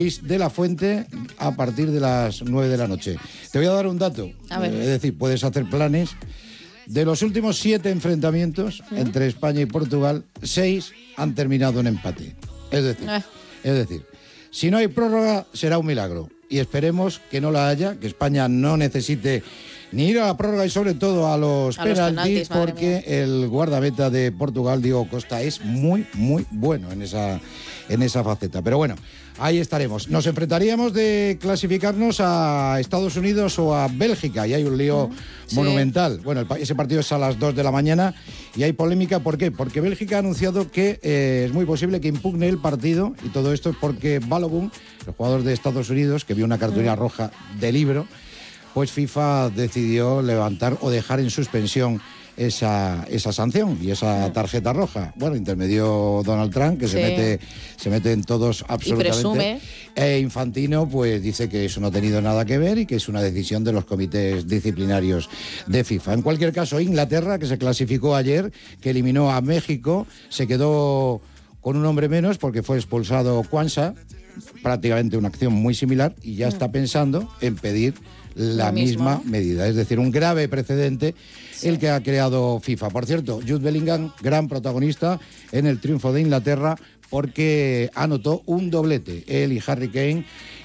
de la Fuente a partir de las 9 de la noche. Te voy a dar un dato. Es decir, puedes hacer planes. De los últimos 7 enfrentamientos entre España y Portugal, 6 han terminado en empate. Es decir, si no hay prórroga, será un milagro. Y esperemos que no la haya, que España no necesite ni ir a la prórroga y sobre todo a los penaltis, porque el guardameta de Portugal, Diego Costa, es muy, muy bueno en esa faceta. Pero bueno, ahí estaremos. Nos enfrentaríamos de clasificarnos a Estados Unidos o a Bélgica, y hay un lío monumental. Bueno, ese partido es a las 2 de la mañana y hay polémica. ¿Por qué? Porque Bélgica ha anunciado que es muy posible que impugne el partido, y todo esto es porque Balogun, el jugador de Estados Unidos, que vio una cartulina roja de libro, pues FIFA decidió levantar o dejar en suspensión esa sanción y esa tarjeta roja. Bueno, intermedió Donald Trump, que se mete en todos absolutamente. Infantino pues dice que eso no ha tenido nada que ver y que es una decisión de los comités disciplinarios de FIFA. En cualquier caso, Inglaterra, que se clasificó ayer, que eliminó a México, se quedó con un hombre menos porque fue expulsado Quansah, prácticamente una acción muy similar, y ya está pensando en pedir la misma medida. Es decir, un grave precedente el que ha creado FIFA. Por cierto, Jude Bellingham, gran protagonista en el triunfo de Inglaterra, porque anotó un doblete. Él y Harry Kane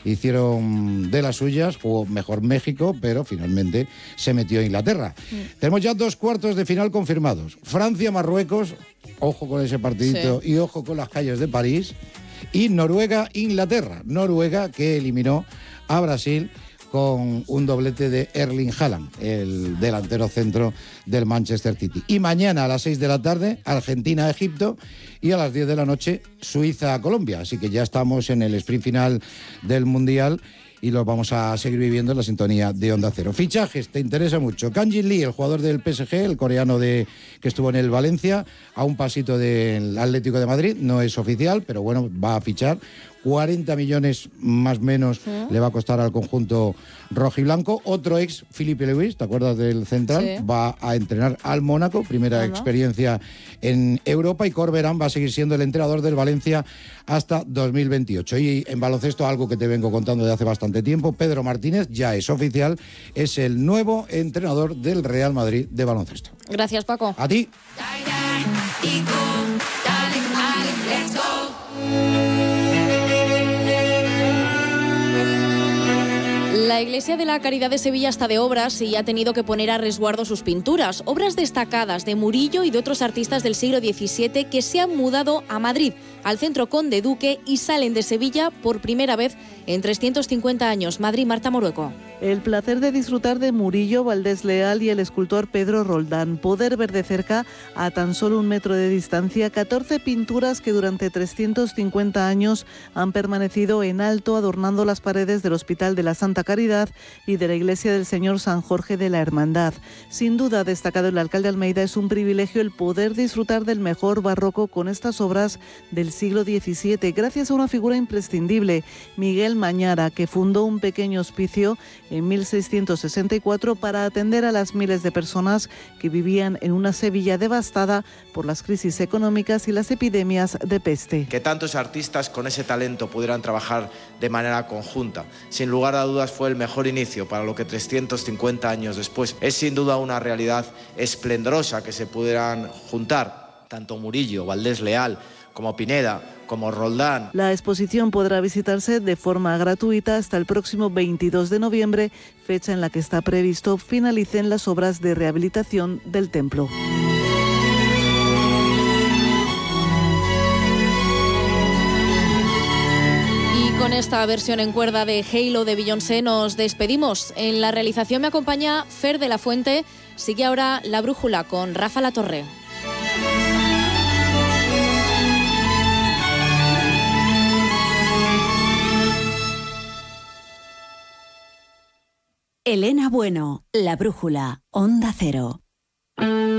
hicieron de las suyas, jugó mejor México, pero finalmente se metió Inglaterra. Tenemos ya 2 cuartos de final confirmados. Francia-Marruecos, ojo con ese partidito y ojo con las calles de París. Y Noruega-Inglaterra. Noruega, que eliminó a Brasil con un doblete de Erling Haaland, el delantero centro del Manchester City. Y mañana a las 6 de la tarde, Argentina-Egipto, y a las 10 de la noche, Suiza-Colombia. Así que ya estamos en el sprint final del Mundial y lo vamos a seguir viviendo en la sintonía de Onda Cero. Fichajes, te interesa mucho. Kang Jin Lee, el jugador del PSG, el coreano que estuvo en el Valencia, a un pasito del Atlético de Madrid, no es oficial, pero bueno, va a fichar. 40 millones más o menos le va a costar al conjunto rojiblanco. Otro ex, Filipe Luis, ¿te acuerdas del central? Va a entrenar al Mónaco, primera experiencia en Europa, y Corberán va a seguir siendo el entrenador del Valencia hasta 2028. Y en baloncesto, algo que te vengo contando de hace bastante tiempo, Pedro Martínez, ya es oficial, es el nuevo entrenador del Real Madrid de baloncesto. Gracias, Paco. A ti. La Iglesia de la Caridad de Sevilla está de obras y ha tenido que poner a resguardo sus pinturas. Obras destacadas de Murillo y de otros artistas del siglo XVII que se han mudado a Madrid, al Centro Conde Duque, y salen de Sevilla por primera vez en 350 años. Madrid, Marta Morueco. El placer de disfrutar de Murillo, Valdés Leal y el escultor Pedro Roldán. Poder ver de cerca, a tan solo 1 metro de distancia, 14 pinturas que durante 350 años han permanecido en alto, adornando las paredes del Hospital de la Santa Caridad y de la Iglesia del Señor San Jorge de la Hermandad. Sin duda, destacado el alcalde Almeida, es un privilegio el poder disfrutar del mejor barroco con estas obras del siglo XVII, gracias a una figura imprescindible, Miguel Mañara, que fundó un pequeño hospicio en 1664 para atender a las miles de personas que vivían en una Sevilla devastada por las crisis económicas y las epidemias de peste. Que tantos artistas con ese talento pudieran trabajar de manera conjunta, sin lugar a dudas fue el mejor inicio para lo que 350 años después es sin duda una realidad esplendorosa, que se pudieran juntar tanto Murillo, Valdés Leal, como Pineda, como Roldán. La exposición podrá visitarse de forma gratuita hasta el próximo 22 de noviembre, fecha en la que está previsto finalicen las obras de rehabilitación del templo. Y con esta versión en cuerda de Halo de Beyoncé nos despedimos. En la realización me acompaña Fer de la Fuente. Sigue ahora La Brújula con Rafa Latorre. Elena Bueno, La Brújula, Onda Cero.